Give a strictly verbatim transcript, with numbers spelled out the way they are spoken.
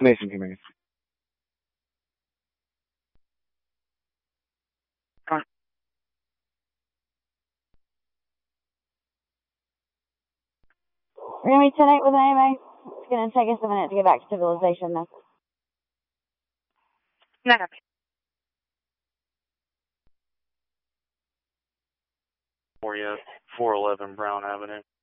Mason Command. We're going to be ten eight with an A M A. It's going to take us a minute to get back to civilization, though. No. For you, four eleven Brown Avenue.